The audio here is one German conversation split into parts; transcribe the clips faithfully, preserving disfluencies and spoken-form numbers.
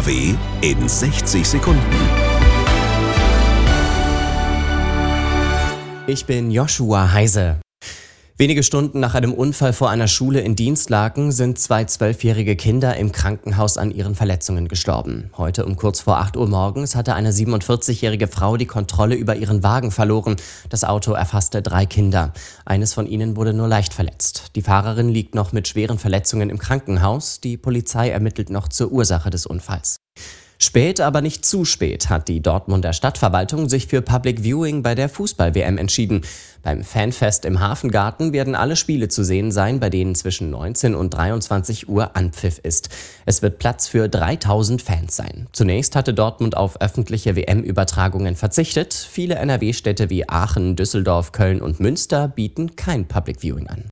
W in sechzig Sekunden. Ich bin Joshua Heise. Wenige Stunden nach einem Unfall vor einer Schule in Dinslaken sind zwei zwölfjährige Kinder im Krankenhaus an ihren Verletzungen gestorben. Heute um kurz vor acht Uhr morgens hatte eine siebenundvierzigjährige Frau die Kontrolle über ihren Wagen verloren. Das Auto erfasste drei Kinder. Eines von ihnen wurde nur leicht verletzt. Die Fahrerin liegt noch mit schweren Verletzungen im Krankenhaus. Die Polizei ermittelt noch zur Ursache des Unfalls. Spät, aber nicht zu spät, hat die Dortmunder Stadtverwaltung sich für Public Viewing bei der Fußball-W M entschieden. Beim Fanfest im Hafengarten werden alle Spiele zu sehen sein, bei denen zwischen neunzehn und dreiundzwanzig Uhr Anpfiff ist. Es wird Platz für dreitausend Fans sein. Zunächst hatte Dortmund auf öffentliche W M-Übertragungen verzichtet. Viele N R W-Städte wie Aachen, Düsseldorf, Köln und Münster bieten kein Public Viewing an.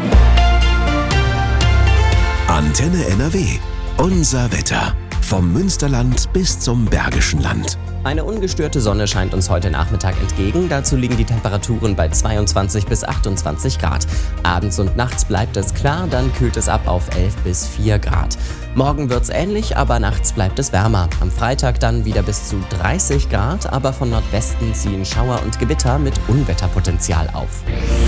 Antenne N R W. Unser Wetter. Vom Münsterland bis zum Bergischen Land. Eine ungestörte Sonne scheint uns heute Nachmittag entgegen. Dazu liegen die Temperaturen bei zweiundzwanzig bis achtundzwanzig Grad. Abends und nachts bleibt es klar, dann kühlt es ab auf elf bis vier Grad. Morgen wird's ähnlich, aber nachts bleibt es wärmer. Am Freitag dann wieder bis zu dreißig Grad, aber von Nordwesten ziehen Schauer und Gewitter mit Unwetterpotenzial auf.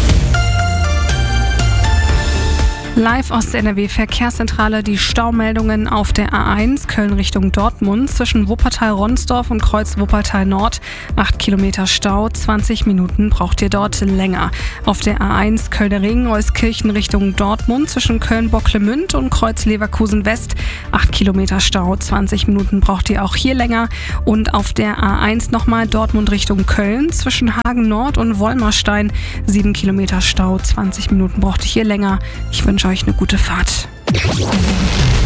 Live aus der N R W-Verkehrszentrale die Staumeldungen auf der A eins Köln Richtung Dortmund zwischen Wuppertal-Ronsdorf und Kreuz Wuppertal-Nord. acht Kilometer Stau, zwanzig Minuten braucht ihr dort länger. Auf der A eins Kölner Ring Euskirchen Richtung Dortmund zwischen Köln-Bocklemünd und Kreuz Leverkusen-West. acht Kilometer Stau, zwanzig Minuten braucht ihr auch hier länger. Und auf der A eins nochmal Dortmund Richtung Köln zwischen Hagen-Nord und Wollmerstein. sieben Kilometer Stau, zwanzig Minuten braucht ihr hier länger. Ich wünsche euch eine gute Fahrt.